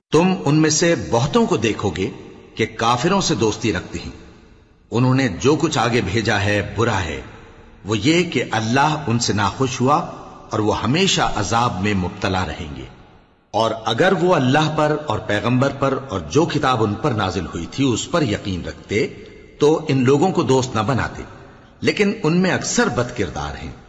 तुम उनमें से बहुतों को देखोगे कि काफिरों से दोस्ती रखते हैं। उन्होंने जो कुछ आगे भेजा है बुरा है, वो ये कि अल्लाह उनसे नाखुश हुआ और वो हमेशा अजाब में मुब्तला रहेंगे। और अगर वो अल्लाह पर और पैगंबर पर और जो किताब उन पर नाजिल हुई थी उस पर यकीन रखते तो इन लोगों को दोस्त न बनाते, लेकिन उनमें अक्सर बदकिरदार हैं।